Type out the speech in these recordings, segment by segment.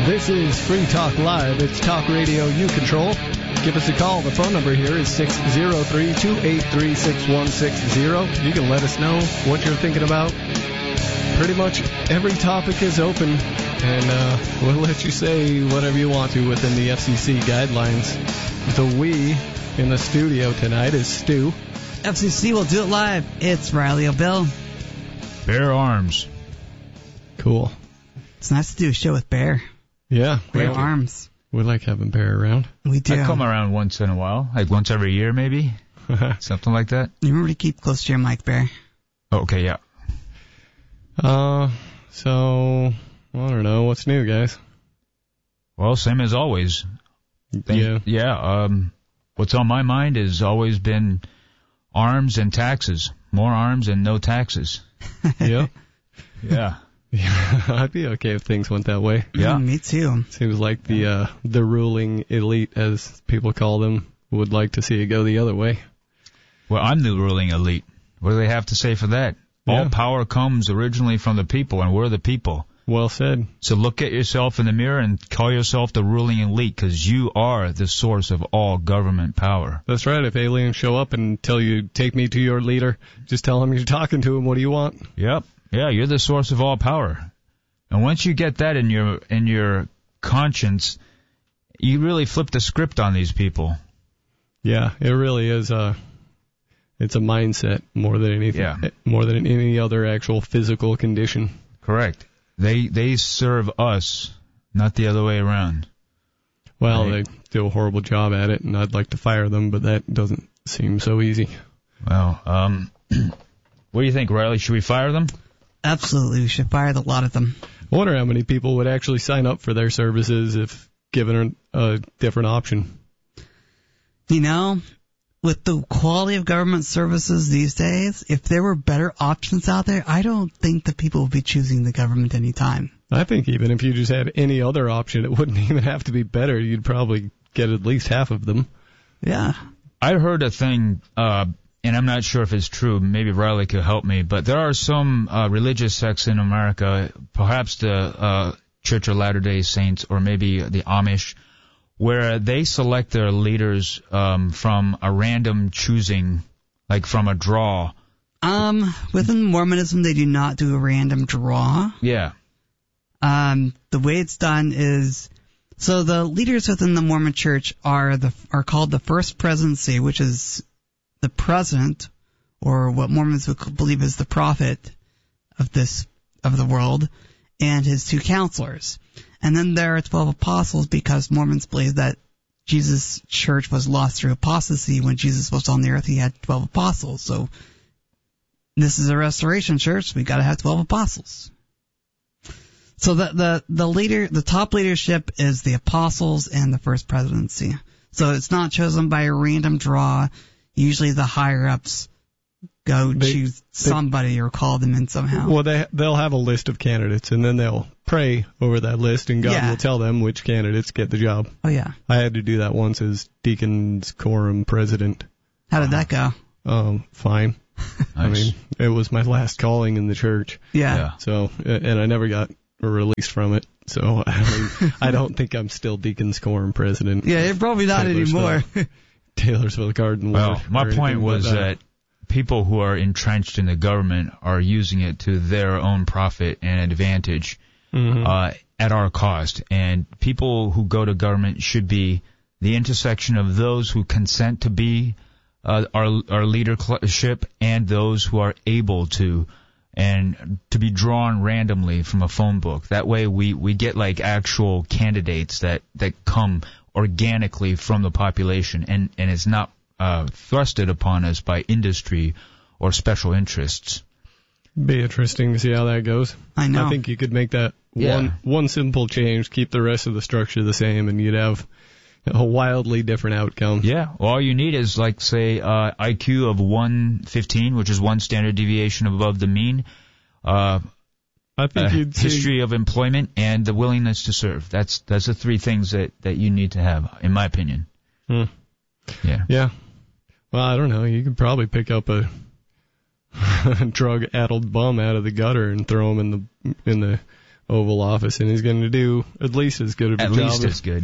This is Free Talk Live. It's talk radio you control. Give us a call. The phone number here is 603-283-6160. You can let us know what you're thinking about. Pretty much every topic is open, and we'll let you say whatever you want to within the FCC guidelines. The we in the studio tonight is Stu. FCC will do it live. It's Riley O'Bill. Bear Arms. Cool. It's nice to do a show with Bear. Yeah. Bear Arms. We like having Bear around. We do. I come around once in a while, like once every year maybe, something like that. You remember to keep close to your mic, Bear. Oh, okay, yeah. So, I don't know. What's new, guys? Well, same as always. Yeah. What's on my mind has always been arms and taxes. More arms and no taxes. Yeah. Yeah. Yeah, I'd be okay if things went that way. Yeah. Me too. Seems like the ruling elite, as people call them, would like to see it go the other way. Well, I'm the ruling elite. What do they have to say for that? Yeah. All power comes originally from the people, and we're the people. Well said. So look at yourself in the mirror and call yourself the ruling elite, because you are the source of all government power. That's right. If aliens show up and tell you, take me to your leader, just tell them you're talking to him. What do you want? Yep. Yeah, you're the source of all power. And once you get that in your conscience, you really flip the script on these people. Yeah, it really is it's a mindset more than anything, more than any other actual physical condition. Correct. They serve us, not the other way around. Well, right. They do a horrible job at it, and I'd like to fire them, but that doesn't seem so easy. Well, what do you think, Riley? Should we fire them? Absolutely. We should fire a lot of them. I wonder how many people would actually sign up for their services if given a different option. You know, with the quality of government services these days, if there were better options out there, I don't think that people would be choosing the government any time. I think even if you just had any other option, it wouldn't even have to be better. You'd probably get at least half of them. Yeah. I heard a thing, and I'm not sure if it's true. Maybe Riley could help me. But there are some religious sects in America, perhaps the Church of Latter-day Saints or maybe the Amish, where they select their leaders from a random choosing, like from a draw. Within Mormonism, they do not do a random draw. Yeah. The way it's done is, so the leaders within the Mormon Church are called the First Presidency, which is the president, or what Mormons would believe is the prophet of the world, and his two counselors. And then there are 12 apostles, because Mormons believe that Jesus' church was lost through apostasy. When Jesus was on the earth, he had 12 apostles. So this is a restoration church. We got to have 12 apostles. So the top leadership is the apostles and the First Presidency. So it's not chosen by a random draw. Usually the higher-ups choose somebody or call them in somehow. Well, they'll have a list of candidates, and then they'll pray over that list, and God will tell them which candidates get the job. Oh, yeah. I had to do that once as Deacons Quorum president. How did that go? Fine. Nice. I mean, it was my last calling in the church. Yeah. So, and I never got released from it. So, I don't think I'm still Deacons Quorum president. Yeah, you're probably not anymore. Taylorsville Garden. Well, my point was that people who are entrenched in the government are using it to their own profit and advantage at our cost. And people who go to government should be the intersection of those who consent to be our leadership and those who are able to, and to be drawn randomly from a phone book. That way we get like actual candidates that come organically from the population, and it's not thrusted upon us by industry or special interests. Be interesting to see how that goes. I know. I think you could make that one simple change, keep the rest of the structure the same, and you'd have a wildly different outcome. Yeah, all you need is, like, say, IQ of 115, which is one standard deviation above the mean. I think you'd history of employment and the willingness to serve. That's the three things that you need to have, in my opinion. Yeah. Well, I don't know. You could probably pick up a drug-addled bum out of the gutter and throw him in the Oval Office, and he's going to do at least as good of a job. At least as good.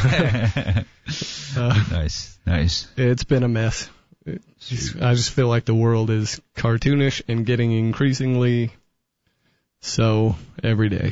Nice. It's been a mess. I just feel like the world is cartoonish and getting increasingly so every day.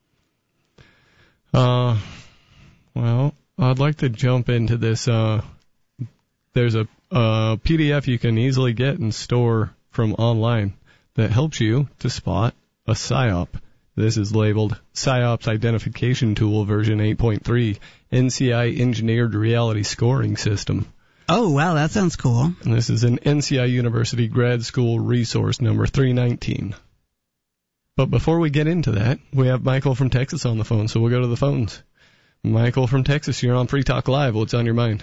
Well, I'd like to jump into this. There's a PDF you can easily get and store from online that helps you to spot a PSYOP. This is labeled PSYOPs Identification Tool version 8.3, NCI Engineered Reality Scoring System. Oh, wow, that sounds cool. And this is an NCI University Grad School resource number 319. But before we get into that, we have Michael from Texas on the phone, so we'll go to the phones. Michael from Texas, you're on Free Talk Live. What's on your mind?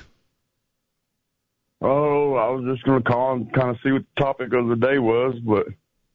Oh, I was just going to call and kind of see what the topic of the day was, but,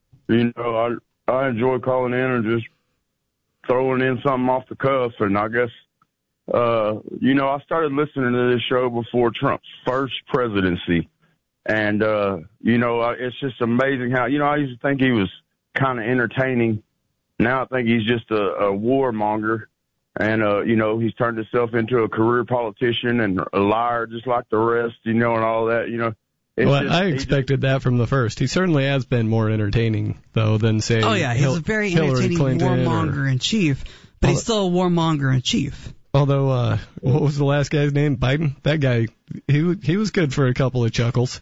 I enjoy calling in and just throwing in something off the cuff, and I guess, I started listening to this show before Trump's first presidency, and, it's just amazing how, I used to think he was kind of entertaining. Now I think he's just a warmonger. And, he's turned himself into a career politician and a liar just like the rest, and all that, I expected that from the first. He certainly has been more entertaining, though, than, say, oh, yeah, he's a very entertaining warmonger-in-chief, but he's still a warmonger-in-chief. Although, what was the last guy's name? Biden? That guy, he was good for a couple of chuckles.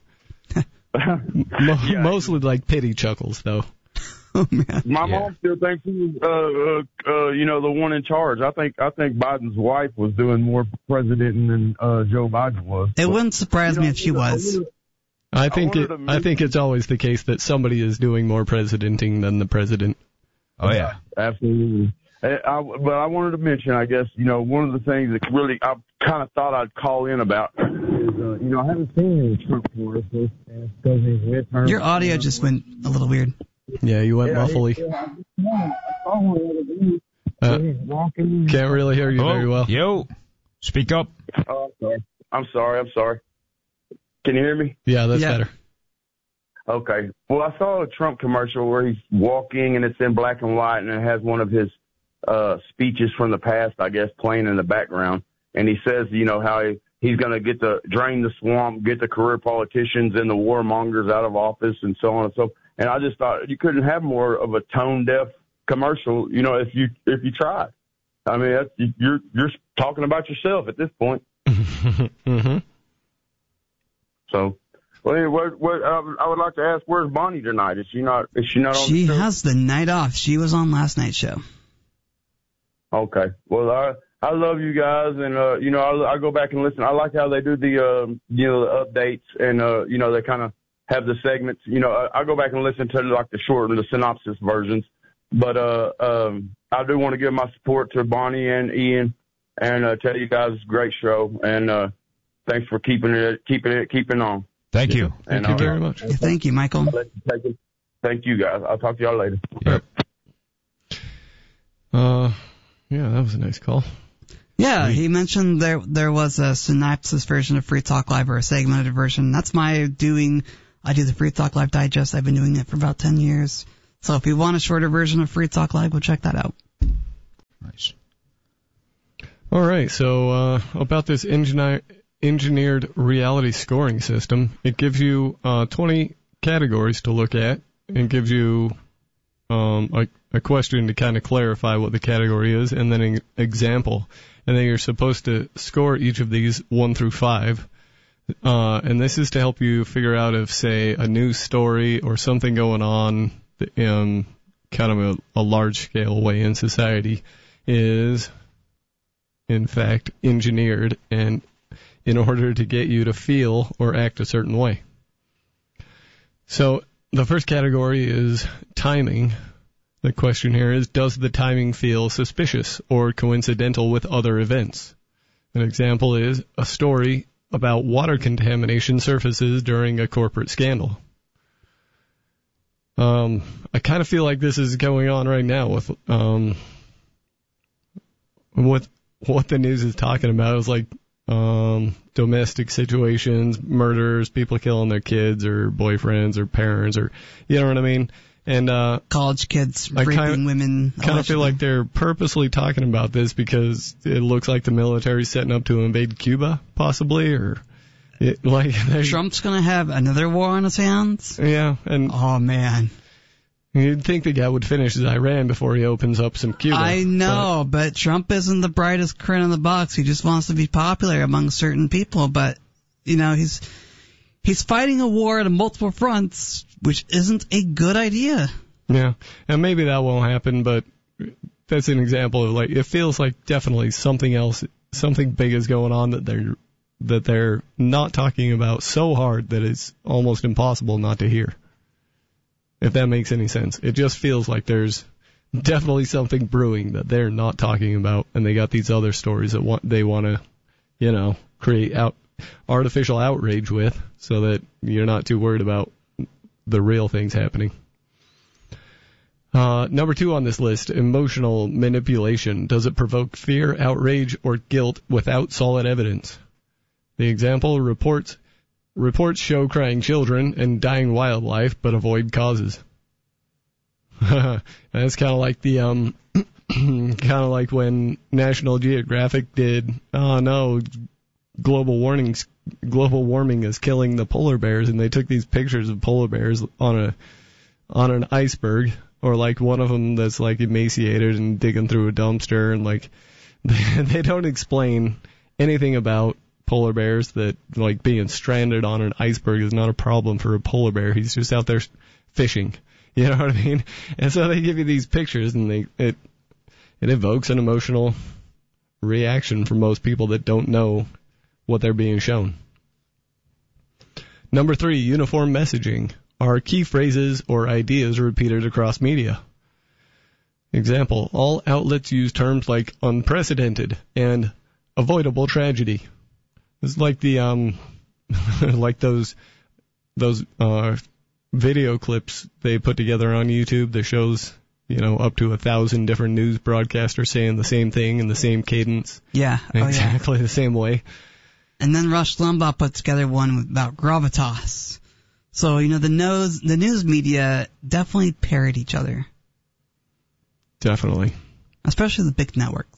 Mostly like pity chuckles, though. Oh, man. My mom still thinks he was, the one in charge. I think Biden's wife was doing more president than Joe Biden was. It wouldn't surprise me if she was. I think it's always the case that somebody is doing more presidenting than the president. Oh yeah, absolutely. But I wanted to mention, I guess, one of the things that really I kind of thought I'd call in about is, I haven't seen any Trump commercials because he's midterm. Your audio just went a little weird. Yeah, you went muffly. Can't really hear you very well. Yo, speak up. Oh, I'm sorry. Can you hear me? Yeah, that's better. Okay. Well, I saw a Trump commercial where he's walking, and it's in black and white, and it has one of his speeches from the past, I guess, playing in the background. And he says, how he's going to drain the swamp, get the career politicians and the warmongers out of office, and so on and so forth. And I just thought you couldn't have more of a tone-deaf commercial, if you tried. I mean, you're talking about yourself at this point. Mm-hmm. So, I would like to ask, where's Bonnie tonight? Is she not on the show? She has the night off. She was on last night's show. Okay. Well, I love you guys, and I go back and listen. I like how they do the the updates, and they kind of have the segments. I go back and listen to like the short and the synopsis versions. But I do want to give my support to Bonnie and Ian, and tell you guys it's a great show. And thanks for keeping on. Thank you. Thank you very much. Yeah, thank you, Michael. Thank you, guys. I'll talk to y'all later. Yep. Yeah, that was a nice call. Yeah, he mentioned there was a synopsis version of Free Talk Live, or a segmented version. That's my doing. I do the Free Talk Live Digest. I've been doing it for about 10 years. So if you want a shorter version of Free Talk Live, go check that out. Nice. All right, so about this engineered reality scoring system, it gives you 20 categories to look at, and gives you a question to kind of clarify what the category is, and then an example. And then you're supposed to score each of these 1 through 5. And this is to help you figure out if, say, a news story or something going on in kind of a large-scale way in society is, in fact, engineered, and in order to get you to feel or act a certain way. So the first category is timing. The question here is, does the timing feel suspicious or coincidental with other events? An example is a story about water contamination surfaces during a corporate scandal. I kind of feel like this is going on right now with what the news is talking about. Is like domestic situations, murders, people killing their kids or boyfriends or parents, or you know what I mean. And college kids raping women. Kind of feel like they're purposely talking about this because it looks like the military's setting up to invade Cuba, possibly, or Trump's going to have another war on his hands? Yeah, and oh man. You'd think the guy would finish his Iran before he opens up some Cuba. I know, but Trump isn't the brightest crayon in the box. He just wants to be popular among certain people, but he's fighting a war on multiple fronts, which isn't a good idea. Yeah, and maybe that won't happen, but that's an example of it feels like definitely something big is going on that they're not talking about so hard that it's almost impossible not to hear. If that makes any sense. It just feels like there's definitely something brewing that they're not talking about, and they got these other stories that they want to, create artificial outrage with, so that you're not too worried about the real things happening. Number 2 on this list, emotional manipulation. Does it provoke fear, outrage, or guilt without solid evidence? The example, reports show crying children and dying wildlife, but avoid causes. That's kind of like the kind of like when National Geographic did, oh no, global warming is killing the polar bears, and they took these pictures of polar bears on an iceberg, or like one of them that's like emaciated and digging through a dumpster, and like they don't explain anything about polar bears, that like being stranded on an iceberg is not a problem for a polar bear. He's just out there fishing. You know what I mean? And so they give you these pictures, and it evokes an emotional reaction from most people that don't know what they're being shown. Number 3, uniform messaging. Are key phrases or ideas repeated across media? Example, all outlets use terms like unprecedented and avoidable tragedy. It's like the like those video clips they put together on YouTube that shows up to 1,000 different news broadcasters saying the same thing in the same cadence. Yeah, exactly the same way. And then Rush Limbaugh put together one about gravitas. So the news media definitely parrot each other. Definitely, especially the big networks.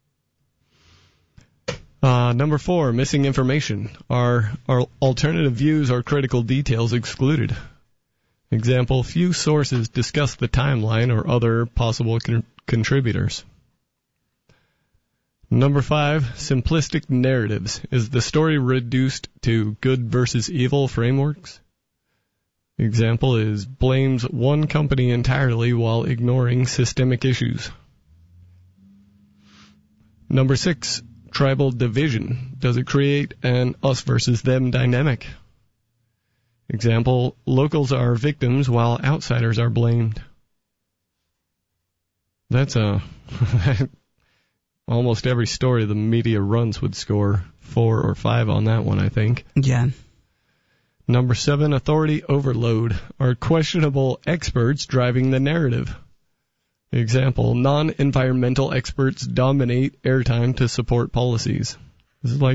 Number 4, missing information. Are alternative views or critical details excluded? Example, few sources discuss the timeline or other possible contributors. Number 5, simplistic narratives. Is the story reduced to good versus evil frameworks? Example is blames one company entirely while ignoring systemic issues. Number 6, tribal division. Does it create an us versus them dynamic? Example, locals are victims while outsiders are blamed. That's almost every story the media runs would score 4 or 5 on that one, I think. Yeah. Number 7, authority overload. Are questionable experts driving the narrative? Example, non-environmental experts dominate airtime to support policies. This is like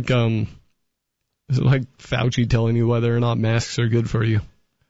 Fauci telling you whether or not masks are good for you.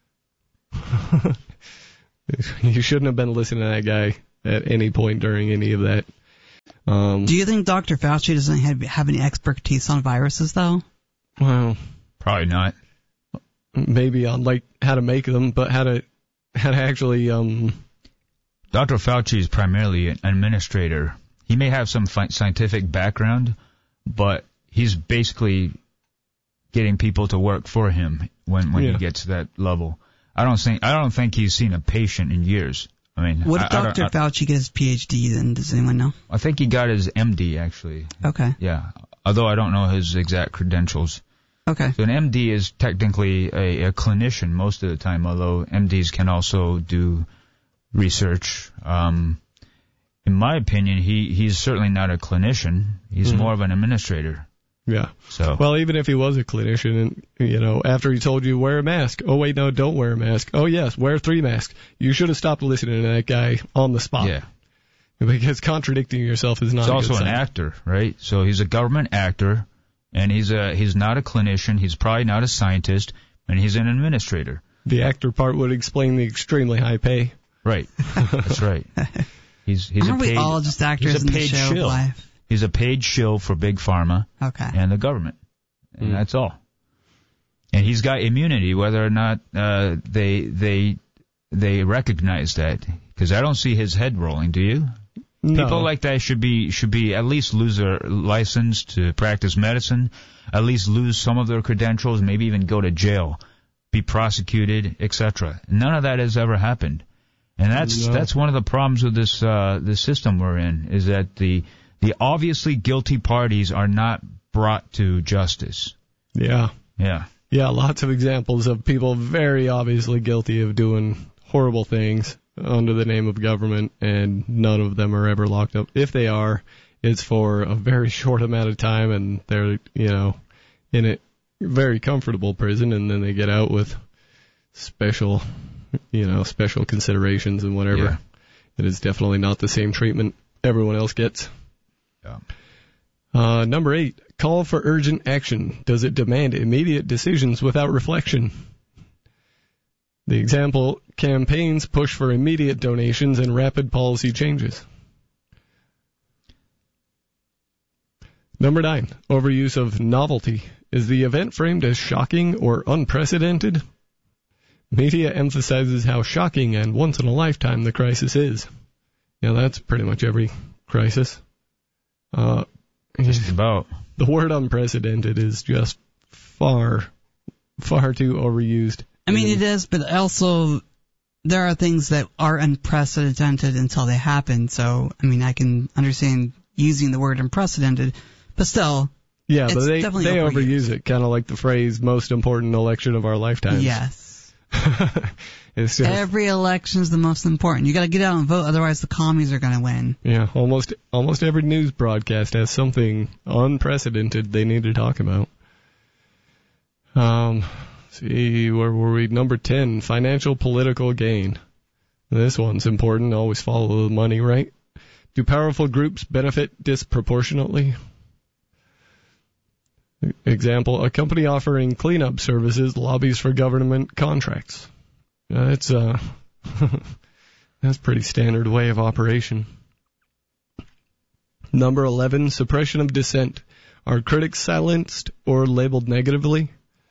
You shouldn't have been listening to that guy at any point during any of that. Do you think Dr. Fauci doesn't have any expertise on viruses, though? Well, probably not. Maybe on how to make them, but how to actually. Dr. Fauci is primarily an administrator. He may have some scientific background, but he's basically getting people to work for him when he gets to that level. I don't think he's seen a patient in years. I mean, what did Dr. Fauci get his PhD then? Does anyone know? I think he got his MD actually. Okay. Yeah, although I don't know his exact credentials. Okay. So an MD is technically a clinician most of the time, although MDs can also do research. In my opinion, he's certainly not a clinician. He's more of an administrator. Yeah. So. Well, even if he was a clinician, and after he told you wear a mask, oh wait, no, don't wear a mask. Oh yes, wear 3 masks. You should have stopped listening to that guy on the spot. Yeah. Because contradicting yourself is not. He's a also good sign. an actor, right? So he's a government actor, and he's not a clinician. He's probably not a scientist, and he's an administrator. The actor part would explain the extremely high pay. Right. That's right. He's Aren't a paid, we all just actors in the show of life? He's a paid shill for Big Pharma and the government. And that's all. And he's got immunity whether or not they recognize that. Because I don't see his head rolling, do you? No. People like that should be at least lose their license to practice medicine, at least lose some of their credentials, maybe even go to jail, be prosecuted, etc. None of that has ever happened, and that's one of the problems with this system we're in, is that the obviously guilty parties are not brought to justice. Yeah. Lots of examples of people very obviously guilty of doing horrible things under the name of government, and none of them are ever locked up. If they are, it's for a very short amount of time, and they're, in a very comfortable prison, and then they get out with special considerations and whatever. Yeah. It is definitely not the same treatment everyone else gets. Yeah. Number 8, call for urgent action. Does it demand immediate decisions without reflection? The example, campaigns push for immediate donations and rapid policy changes. Number 9, overuse of novelty. Is the event framed as shocking or unprecedented? Media emphasizes how shocking and once-in-a-lifetime the crisis is. That's pretty much every crisis. Just about. The word unprecedented is just far, far too overused. I mean, it is, but also there are things that are unprecedented until they happen. So, I mean, I can understand using the word unprecedented, but still, yeah, but they overuse it, kind of like the phrase "most important election of our lifetimes." Yes. Every election is the most important. You got to get out and vote, otherwise the commies are going to win. Yeah, almost every news broadcast has something unprecedented they need to talk about. See, where were we? Number 10, financial political gain. This one's important. Always follow the money, right? Do powerful groups benefit disproportionately? Example, a company offering cleanup services lobbies for government contracts. That's pretty standard way of operation. Number 11, suppression of dissent. Are critics silenced or labeled negatively?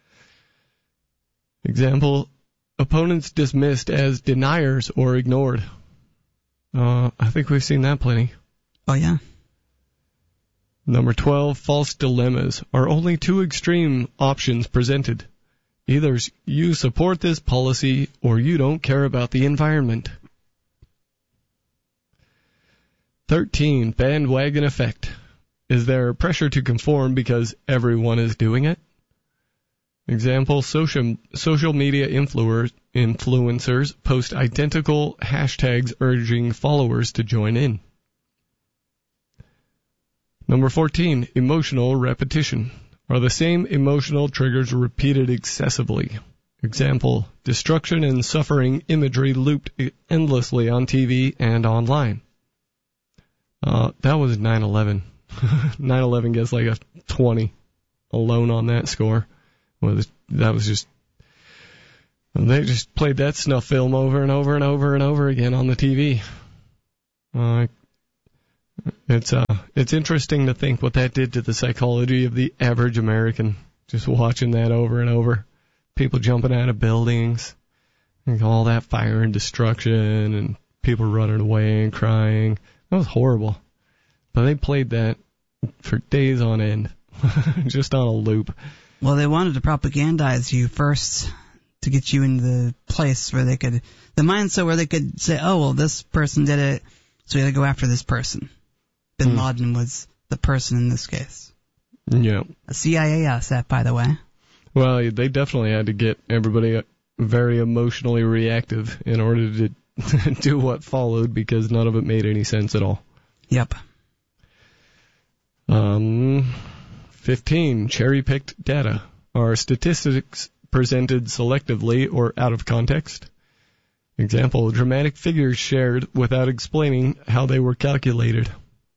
Example, opponents dismissed as deniers or ignored. I think we've seen that plenty. Oh, yeah. Number 12, false dilemmas. Are only two extreme options presented. Either you support this policy or you don't care about the environment. 13, bandwagon effect. Is there pressure to conform because everyone is doing it? Example, social media influencers post identical hashtags urging followers to join in. Number 14, emotional repetition. Are the same emotional triggers repeated excessively? Example, destruction and suffering imagery looped endlessly on TV and online. That was 9/11. 9/11 gets like a 20 alone on that score. That was just, they just played that snuff film over and over and over and over again on the TV. It's interesting to think what that did to the psychology of the average American, just watching that over and over. People jumping out of buildings, and all that fire and destruction, and people running away and crying. That was horrible. But they played that for days on end, just on a loop. Well, they wanted to propagandize you first to get you in the place where they could, the mindset where they could say, oh, well, this person did it, so we got to go after this person. Bin Laden was the person in this case. Yeah. A CIA asset, by the way. Well, they definitely had to get everybody very emotionally reactive in order to do what followed, because none of it made any sense at all. Yep. 15, cherry-picked data. Are statistics presented selectively or out of context? Example, dramatic figures shared without explaining how they were calculated.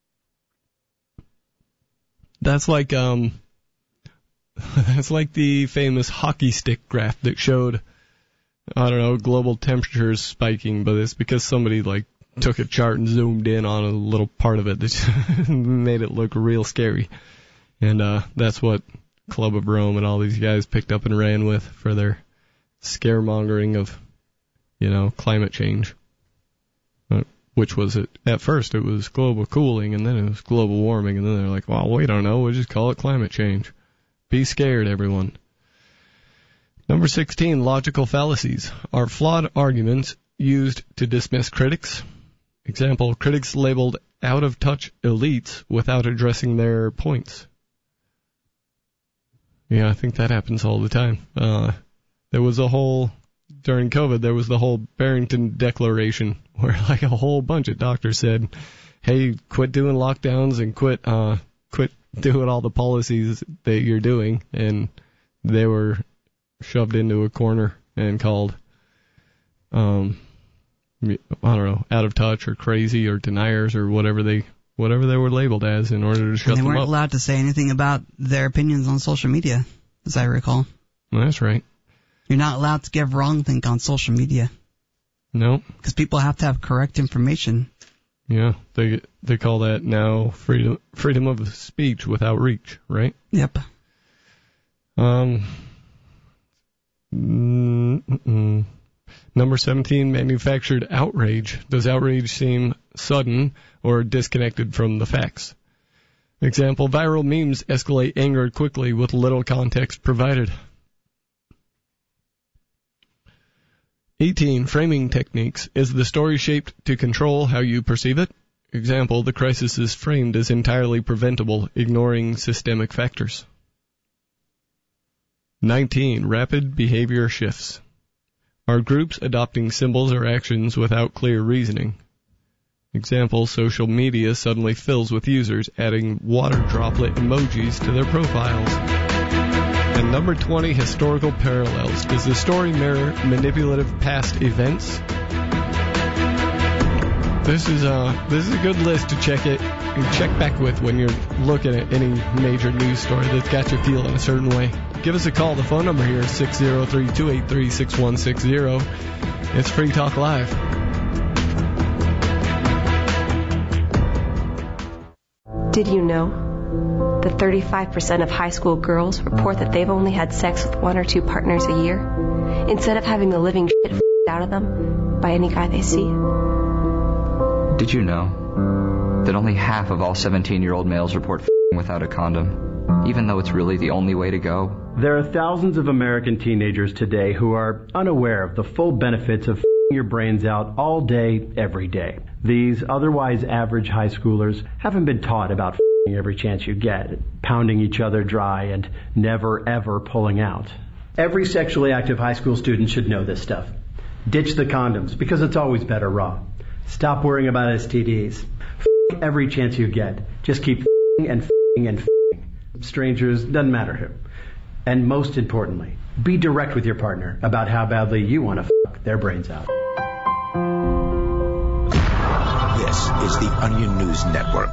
That's like the famous hockey stick graph that showed I don't know, global temperatures spiking, but it's because somebody, like, took a chart and zoomed in on a little part of it that made it look real scary. And that's what Club of Rome and all these guys picked up and ran with for their scaremongering of, climate change. Which was at first it was global cooling, and then it was global warming, and then they're like, well, we don't know, we'll just call it climate change. Be scared, everyone. Number 16, logical fallacies are flawed arguments used to dismiss critics. Example, critics labeled out-of-touch elites without addressing their points. Yeah, I think that happens all the time. During COVID, there was the whole Barrington Declaration where like a whole bunch of doctors said, hey, quit doing lockdowns and quit doing all the policies that you're doing. And they were shoved into a corner and called, I don't know, out of touch or crazy or deniers or whatever they were labeled as in order to shut them up. And they weren't allowed to say anything about their opinions on social media, as I recall. That's right. You're not allowed to give wrong think on social media. No. Because people have to have correct information. Yeah, they call that now freedom of speech without reach, right? Yep. Number 17, manufactured outrage. Does outrage seem sudden or disconnected from the facts? Example, viral memes escalate anger quickly with little context provided. 18, framing techniques. Is the story shaped to control how you perceive it? Example, the crisis is framed as entirely preventable, ignoring systemic factors. 19, rapid behavior shifts. Are groups adopting symbols or actions without clear reasoning? Example, social media suddenly fills with users adding water droplet emojis to their profiles. And number 20, historical parallels. Does the story mirror manipulative past events? This is a good list to check back with when you're looking at any major news story that's got you feeling a certain way. Give us a call. The phone number here is 603-283-6160. It's Free Talk Live. Did you know that 35% of high school girls report that they've only had sex with one or two partners a year, instead of having the living shit out of them by any guy they see? Did you know that only half of all 17-year-old males report without a condom, even though it's really the only way to go? There are thousands of American teenagers today who are unaware of the full benefits of your brains out all day, every day. These otherwise average high schoolers haven't been taught about every chance you get, pounding each other dry and never ever pulling out. Every sexually active high school student should know this stuff. Ditch the condoms, because it's always better raw. Stop worrying about STDs. Every chance you get. Just keep and strangers, doesn't matter who. And most importantly, be direct with your partner about how badly you want to their brains out. This is the Onion News Network.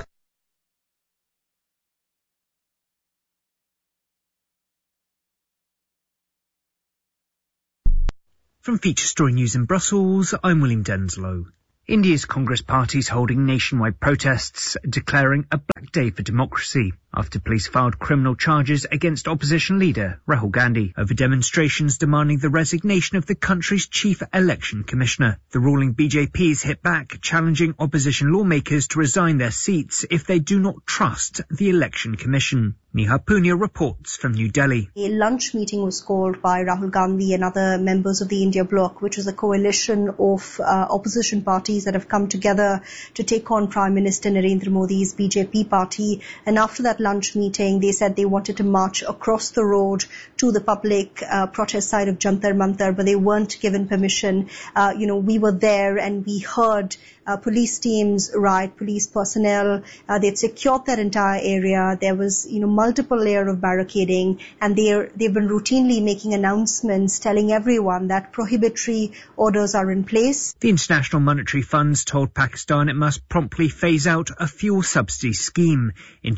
From Feature Story News in Brussels, I'm William Denslow. India's Congress Party is holding nationwide protests, declaring a black day for democracy, after police filed criminal charges against opposition leader Rahul Gandhi over demonstrations demanding the resignation of the country's chief election commissioner. The ruling BJP has hit back, challenging opposition lawmakers to resign their seats if they do not trust the election commission. Neha Punia reports from New Delhi. A lunch meeting was called by Rahul Gandhi and other members of the India Bloc, which is a coalition of opposition parties that have come together to take on Prime Minister Narendra Modi's BJP party. And after that lunch meeting, they said they wanted to march across the road to the public protest site of Jantar Mantar, but they weren't given permission. We were there and we heard police teams, police personnel. They'd secured that entire area. There was, multiple layer of barricading, and they've been routinely making announcements telling everyone that prohibitory orders are in place. The International Monetary Fund's told Pakistan it must promptly phase out a fuel subsidy scheme introduced by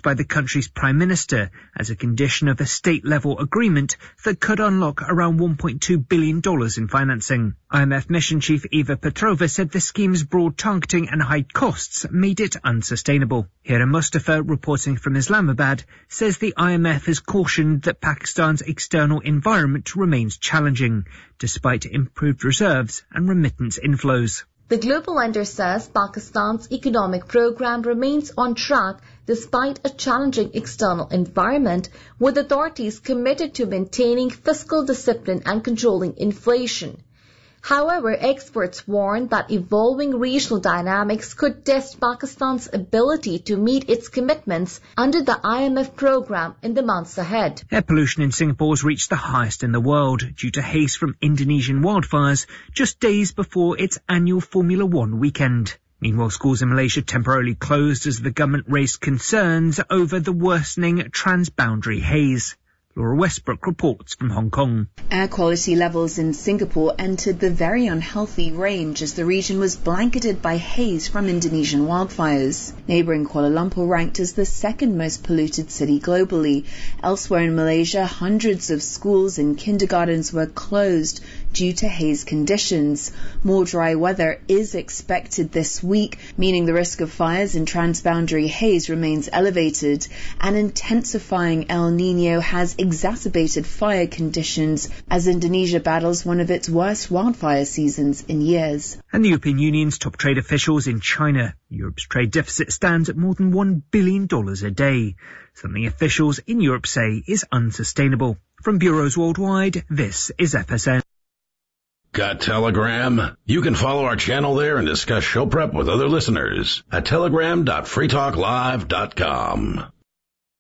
by the country's Prime Minister as a condition of a state-level agreement that could unlock around $1.2 billion in financing. IMF Mission Chief Eva Petrova said the scheme's broad targeting and high costs made it unsustainable. Hira Mustafa, reporting from Islamabad, says the IMF has cautioned that Pakistan's external environment remains challenging, despite improved reserves and remittance inflows. The global lender says Pakistan's economic program remains on track despite a challenging external environment, with authorities committed to maintaining fiscal discipline and controlling inflation. However, experts warn that evolving regional dynamics could test Pakistan's ability to meet its commitments under the IMF program in the months ahead. Air pollution in Singapore has reached the highest in the world due to haze from Indonesian wildfires just days before its annual Formula One weekend. Meanwhile, schools in Malaysia temporarily closed as the government raised concerns over the worsening transboundary haze. Laura Westbrook reports from Hong Kong. Air quality levels in Singapore entered the very unhealthy range as the region was blanketed by haze from Indonesian wildfires. Neighbouring Kuala Lumpur ranked as the second most polluted city globally. Elsewhere in Malaysia, hundreds of schools and kindergartens were closed due to haze conditions. More dry weather is expected this week, meaning the risk of fires in transboundary haze remains elevated. An intensifying El Niño has exacerbated fire conditions as Indonesia battles one of its worst wildfire seasons in years. And the European Union's top trade officials in China. Europe's trade deficit stands at more than $1 billion a day, something officials in Europe say is unsustainable. From bureaus worldwide, this is FSN. Got Telegram? You can follow our channel there and discuss show prep with other listeners at telegram.freetalklive.com.